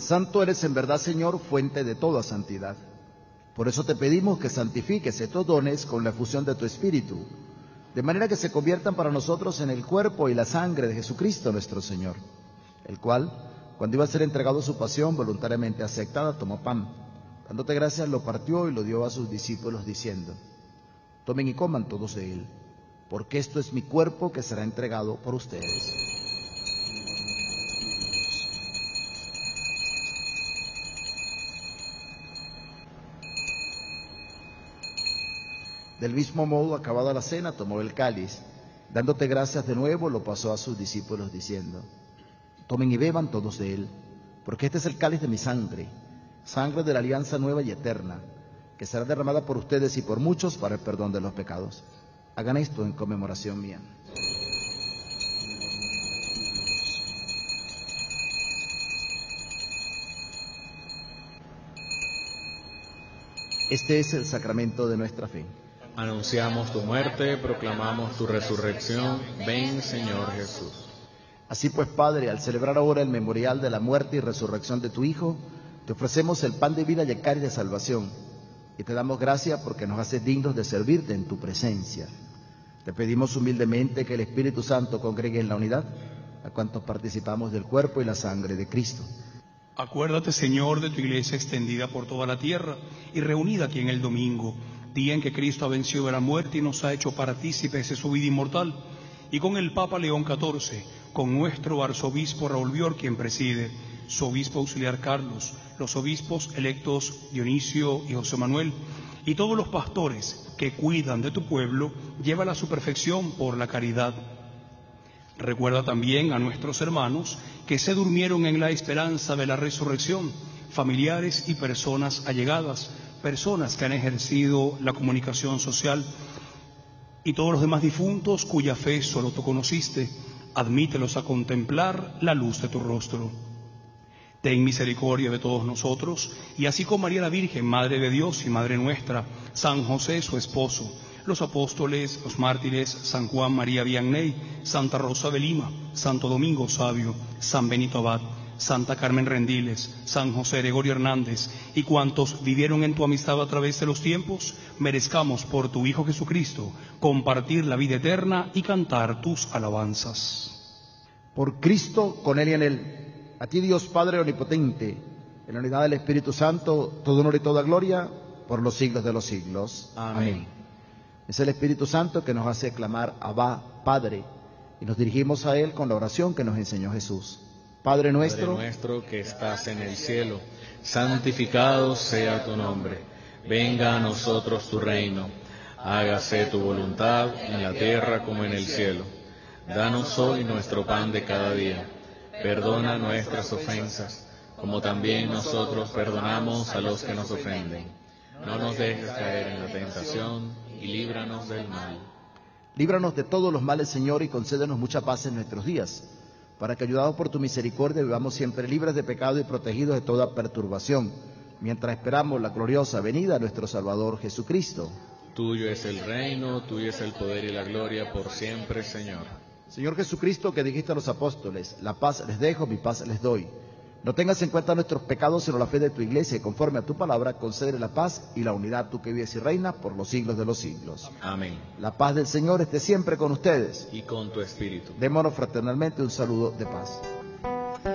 Santo eres en verdad, Señor, fuente de toda santidad. Por eso te pedimos que santifiques estos dones con la efusión de tu Espíritu, de manera que se conviertan para nosotros en el cuerpo y la sangre de Jesucristo nuestro Señor, el cual, cuando iba a ser entregado a su pasión voluntariamente aceptada, tomó pan. Dándote gracias, lo partió y lo dio a sus discípulos, diciendo: tomen y coman todos de él, porque esto es mi cuerpo que será entregado por ustedes. Del mismo modo, acabada la cena, tomó el cáliz. Dándote gracias de nuevo, lo pasó a sus discípulos, diciendo: tomen y beban todos de él, porque este es el cáliz de mi sangre, sangre de la alianza nueva y eterna, que será derramada por ustedes y por muchos para el perdón de los pecados. Hagan esto en conmemoración mía. Este es el sacramento de nuestra fe. Anunciamos tu muerte, proclamamos tu resurrección. Ven, Señor Jesús. Así pues, Padre, al celebrar ahora el memorial de la muerte y resurrección de tu Hijo, te ofrecemos el pan de vida y el cáliz de salvación, y te damos gracias porque nos haces dignos de servirte en tu presencia. Te pedimos humildemente que el Espíritu Santo congregue en la unidad a cuantos participamos del cuerpo y la sangre de Cristo. Acuérdate, Señor, de tu iglesia extendida por toda la tierra y reunida aquí en el domingo, día en que Cristo ha vencido a la muerte y nos ha hecho partícipes de su vida inmortal, y con el Papa León XIV, con nuestro arzobispo Raúl Bior, quien preside, su obispo auxiliar Carlos, los obispos electos Dionisio y José Manuel, y todos los pastores que cuidan de tu pueblo, llévala a su perfección por la caridad. Recuerda también a nuestros hermanos que se durmieron en la esperanza de la resurrección, familiares y personas allegadas, personas que han ejercido la comunicación social, y todos los demás difuntos cuya fe solo tú conociste, admítelos a contemplar la luz de tu rostro. Ten misericordia de todos nosotros, y así como María la Virgen, Madre de Dios y Madre nuestra, San José su esposo, los apóstoles, los mártires, San Juan María Vianney, Santa Rosa de Lima, Santo Domingo Sabio, San Benito Abad, Santa Carmen Rendiles, San José Gregorio Hernández y cuantos vivieron en tu amistad a través de los tiempos, merezcamos por tu Hijo Jesucristo compartir la vida eterna y cantar tus alabanzas. Por Cristo, con Él y en Él, a ti Dios Padre Omnipotente, en la unidad del Espíritu Santo, todo honor y toda gloria, por los siglos de los siglos. Amén. Es el Espíritu Santo que nos hace clamar Abba, Padre, y nos dirigimos a Él con la oración que nos enseñó Jesús. Padre nuestro que estás en el cielo, santificado sea tu nombre. Venga a nosotros tu reino. Hágase tu voluntad en la tierra como en el cielo. Danos hoy nuestro pan de cada día. Perdona nuestras ofensas, como también nosotros perdonamos a los que nos ofenden. No nos dejes caer en la tentación y líbranos del mal. Líbranos de todos los males, Señor, y concédenos mucha paz en nuestros días, para que, ayudados por tu misericordia, vivamos siempre libres de pecado y protegidos de toda perturbación, mientras esperamos la gloriosa venida de nuestro Salvador Jesucristo. Tuyo es el reino, tuyo es el poder y la gloria por siempre, Señor. Señor Jesucristo, que dijiste a los apóstoles: la paz les dejo, mi paz les doy. No tengas en cuenta nuestros pecados, sino la fe de tu iglesia, y conforme a tu palabra, concede la paz y la unidad, tú que vives y reinas por los siglos de los siglos. Amén. La paz del Señor esté siempre con ustedes. Y con tu espíritu. Démonos fraternalmente un saludo de paz.